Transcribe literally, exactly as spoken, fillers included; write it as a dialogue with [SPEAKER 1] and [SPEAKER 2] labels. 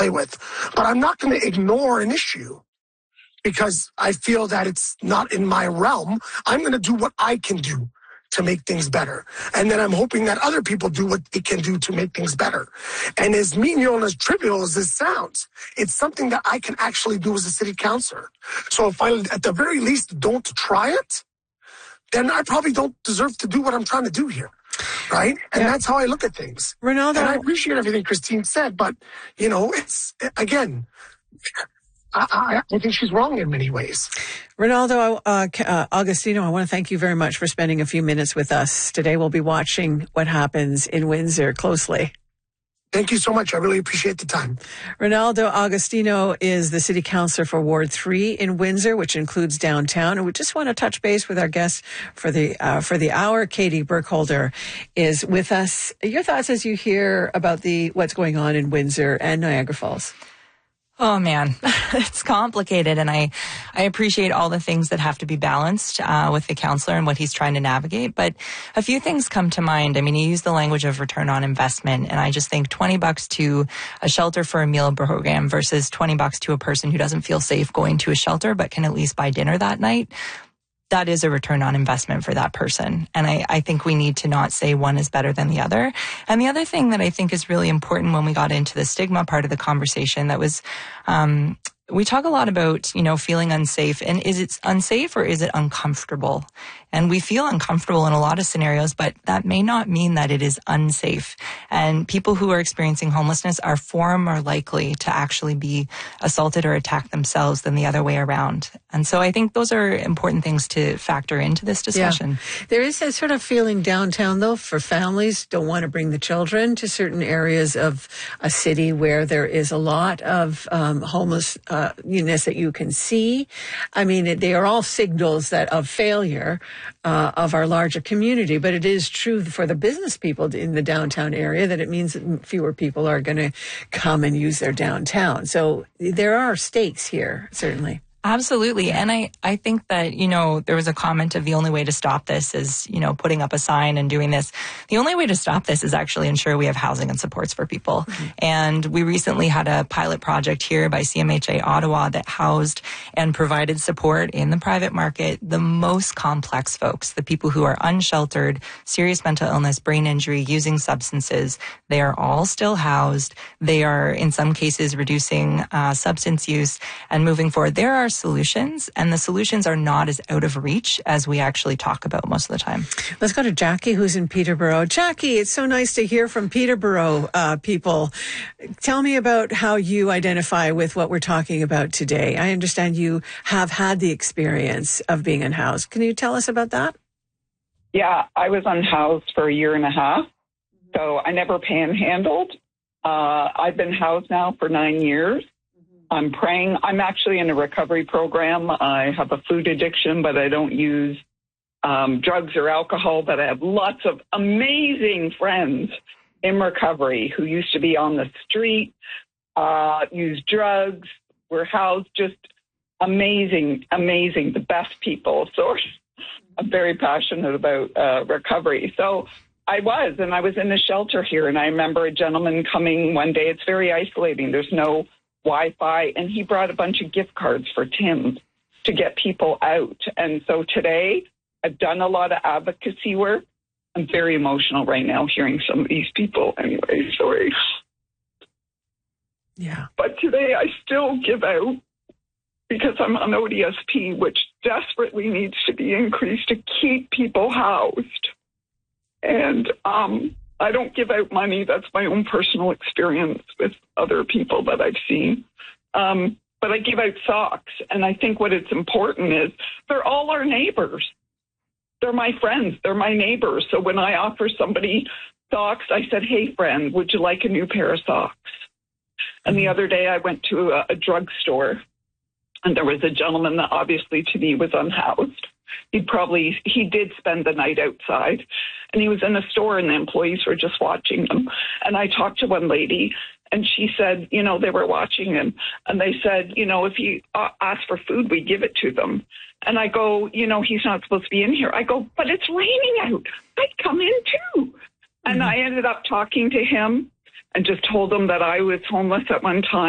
[SPEAKER 1] play with. But I'm not going to ignore an issue because I feel that it's not in my realm. I'm going to do what I can do to make things better. And then I'm hoping that other people do what they can do to make things better. And as menial and as trivial as this sounds, it's something that I can actually do as a city councillor. So if I, at the very least, don't try it, then I probably don't deserve to do what I'm trying to do here. Right? And yeah. that's how I look at things.
[SPEAKER 2] Ronaldo.
[SPEAKER 1] And I appreciate everything Christine said, but, you know, it's, again, I, I, I think she's wrong in many ways.
[SPEAKER 2] Ronaldo uh, uh, Augustino, I want to thank you very much for spending a few minutes with us today. We'll be watching what happens in Windsor closely.
[SPEAKER 1] Thank you so much. I really appreciate the time.
[SPEAKER 2] Ronaldo Augustino is the city councillor for Ward three in Windsor, which includes downtown. And we just want to touch base with our guest for the uh, for the hour. Katie Burkholder is with us. Your thoughts as you hear about the what's going on in Windsor and Niagara Falls?
[SPEAKER 3] Oh, man, it's complicated. And I, I appreciate all the things that have to be balanced uh, with the counselor and what he's trying to navigate. But a few things come to mind. I mean, he used the language of return on investment. And I just think twenty bucks to a shelter for a meal program versus twenty bucks to a person who doesn't feel safe going to a shelter but can at least buy dinner that night. That is a return on investment for that person. And I, I think we need to not say one is better than the other. And the other thing that I think is really important when we got into the stigma part of the conversation that was, um, we talk a lot about, you know, feeling unsafe. And is it unsafe or is it uncomfortable? And we feel uncomfortable in a lot of scenarios, but that may not mean that it is unsafe. And people who are experiencing homelessness are far more likely to actually be assaulted or attacked themselves than the other way around. And so I think those are important things to factor into this discussion.
[SPEAKER 2] Yeah. There is a sort of feeling downtown, though, for families don't want to bring the children to certain areas of a city where there is a lot of um, homelessness uh, that you can see. I mean, they are all signals that of failure Uh, of our larger community. But it is true for the business people in the downtown area that it means that fewer people are going to come and use their downtown. So there are stakes here, certainly.
[SPEAKER 3] Absolutely. And I, I think that, you know, there was a comment of the only way to stop this is, you know, putting up a sign and doing this. The only way to stop this is actually ensure we have housing and supports for people. Mm-hmm. And we recently had a pilot project here by C M H A Ottawa that housed and provided support in the private market, the most complex folks, the people who are unsheltered, serious mental illness, brain injury, using substances. They are all still housed. They are, in some cases, reducing uh, substance use and moving forward. There are solutions, and the solutions are not as out of reach as we actually talk about most of the time.
[SPEAKER 2] Let's go to Jackie, who's in Peterborough. Jackie, it's so nice to hear from Peterborough uh, people. Tell me about how you identify with what we're talking about today. I understand you have had the experience of being unhoused. Can you tell us about that?
[SPEAKER 4] Yeah, I was unhoused for a year and a half, so I never panhandled. Uh, I've been housed now for nine years. I'm praying. I'm actually in a recovery program. I have a food addiction, but I don't use um, drugs or alcohol. But I have lots of amazing friends in recovery who used to be on the street, uh, use drugs, were housed, just amazing, amazing, the best people. So I'm very passionate about uh, recovery. So I was, and I was in a shelter here, and I remember a gentleman coming one day. It's very isolating. There's no Wi-Fi, and he brought a bunch of gift cards for Tim's to get people out. And so today, I've done a lot of advocacy work. I'm very emotional right now hearing some of these people. Anyway, sorry.
[SPEAKER 2] Yeah.
[SPEAKER 4] But today, I still give out because I'm on O D S P, which desperately needs to be increased to keep people housed. And um I don't give out money. That's my own personal experience with other people that I've seen. Um, but I give out socks. And I think what it's important is they're all our neighbors. They're my friends. They're my neighbors. So when I offer somebody socks, I said, hey, friend, would you like a new pair of socks? And the other day I went to a, a drugstore, and there was a gentleman that obviously to me was unhoused. He probably, he did spend the night outside, and he was in a store and the employees were just watching him. And I talked to one lady, and she said, you know, they were watching him, and they said, you know, if he uh, asked for food, we give it to them. And I go, you know, he's not supposed to be in here. I go, but it's raining out. I'd come in too. Mm-hmm. And I ended up talking to him and just told him that I was homeless at one time.